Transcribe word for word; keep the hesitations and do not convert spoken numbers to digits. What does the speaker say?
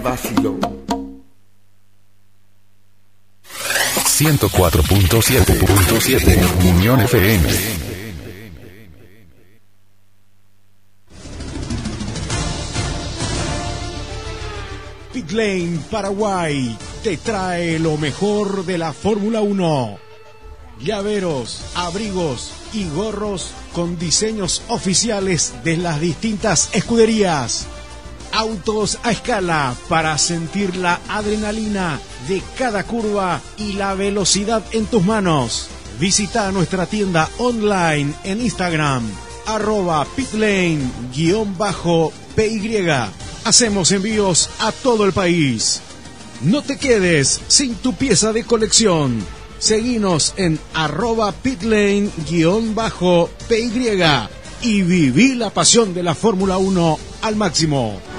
Vacilo. ciento cuatro punto siete Unión F M. Pitlane Paraguay te trae lo mejor de la Fórmula uno. Llaveros, abrigos y gorros con diseños oficiales de las distintas escuderías. Autos a escala para sentir la adrenalina de cada curva y la velocidad en tus manos. Visita nuestra tienda online en Instagram, arroba pitlane-py. Hacemos envíos a todo el país. No te quedes sin tu pieza de colección. Seguinos en arroba pitlane-py y viví la pasión de la Fórmula uno al máximo.